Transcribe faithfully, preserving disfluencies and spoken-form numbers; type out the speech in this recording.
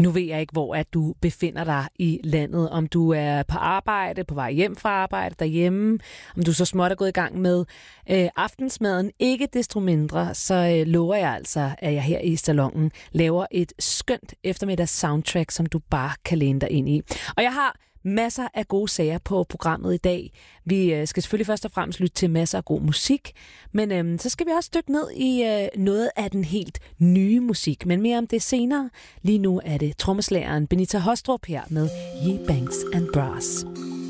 Nu ved jeg ikke, hvor at du befinder dig i landet. Om du er på arbejde, på vej hjem fra arbejde, derhjemme. Om du så småt er gået i gang med øh, aftensmaden. Ikke desto mindre, så øh, lover jeg altså, at jeg her i Salonen laver et skønt eftermiddags soundtrack, som du bare kan læne dig ind i. Og jeg har masser af gode sager på programmet i dag. Vi øh, skal selvfølgelig først og fremmest lytte til masser af god musik, men øh, så skal vi også dykke ned i øh, noget af den helt nye musik, men mere om det senere. Lige nu er det trommeslageren Benita Hostrup her med Ye Banks and Brass.